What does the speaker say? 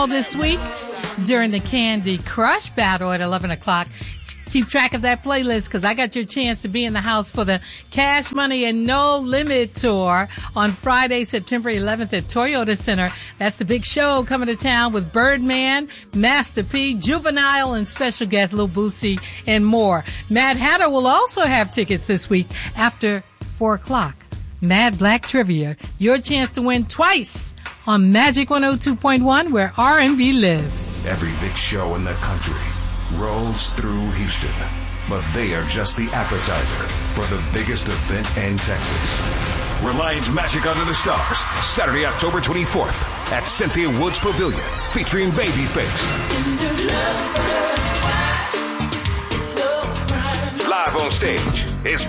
all this week during the Candy Crush battle at 11 o'clock. Keep track of that playlist because I got your chance to be in the house for the Cash Money and No Limit Tour on Friday, September 11th at Toyota Center. That's the big show coming to town with Birdman, Master P, Juvenile, and special guest Lil Boosie and more. Mad Hatter will also have tickets this week after 4 o'clock. Mad Black Trivia, your chance to win twice on Magic 102.1 where R&B lives. Every big show in the country rolls through Houston, but they are just the appetizer for the biggest event in Texas. Reliance Magic Under the Stars, Saturday, October 24th at Cynthia Woods Pavilion, featuring Babyface. Live on stage is